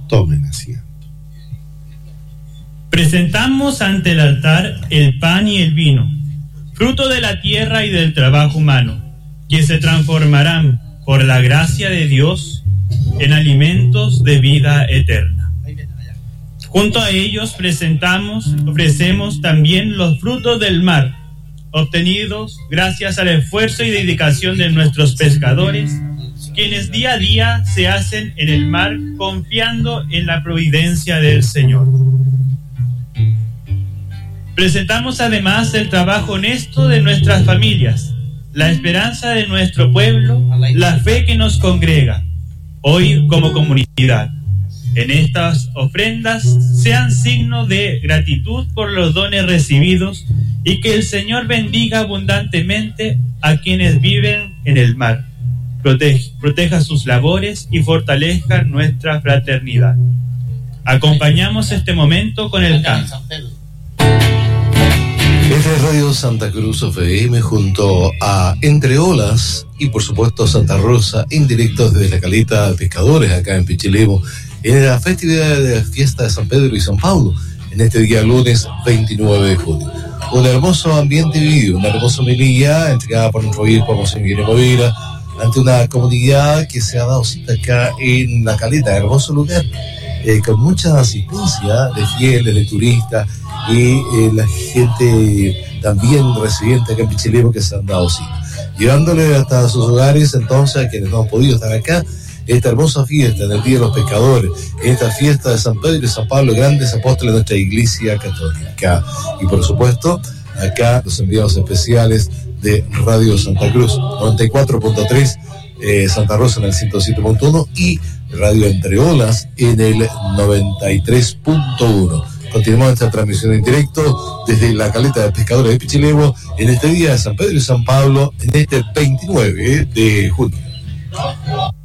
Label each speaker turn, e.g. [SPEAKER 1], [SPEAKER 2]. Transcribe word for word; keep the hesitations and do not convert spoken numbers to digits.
[SPEAKER 1] Tomen asiento.
[SPEAKER 2] Presentamos ante el altar el pan y el vino, fruto de la tierra y del trabajo humano, que se transformarán por la gracia de Dios en alimentos de vida eterna. Junto a ellos presentamos, ofrecemos también los frutos del mar, obtenidos gracias al esfuerzo y dedicación de nuestros pescadores, quienes día a día se hacen en el mar confiando en la providencia del Señor. Presentamos además el trabajo honesto de nuestras familias, la esperanza de nuestro pueblo, la fe que nos congrega, hoy como comunidad. En estas ofrendas sean signo de gratitud por los dones recibidos y que el Señor bendiga abundantemente a quienes viven en el mar, proteja, proteja sus labores y fortalezca nuestra fraternidad. Acompañamos este momento con el canto.
[SPEAKER 3] Esta es Radio Santa Cruz F M junto a Entre Olas y por supuesto Santa Rosa en directo desde la Caleta de Pescadores acá en Pichilemu en la festividad de la fiesta de San Pedro y San Pablo en este día lunes veintinueve de junio. Un hermoso ambiente vivido, una hermosa homilía entregada por nuestro obispo Monseñor Guillermo Vera ante una comunidad que se ha dado cita acá en la Caleta, hermoso lugar, eh, con mucha asistencia de fieles, de turistas y eh, la gente también residente acá en Pichilemu que se han dado cita, llevándole hasta sus hogares entonces a quienes no han podido estar acá esta hermosa fiesta en el Día de los Pescadores, esta fiesta de San Pedro y San Pablo, grandes apóstoles de nuestra Iglesia Católica. Y por supuesto, acá los enviados especiales de Radio Santa Cruz, noventa y cuatro punto tres, eh, Santa Rosa en el ciento siete punto uno y Radio Entre Olas en el noventa y tres punto uno. Continuamos esta transmisión en directo desde la Caleta de Pescadores de Pichilemu en este día de San Pedro y San Pablo, en este veintinueve de junio.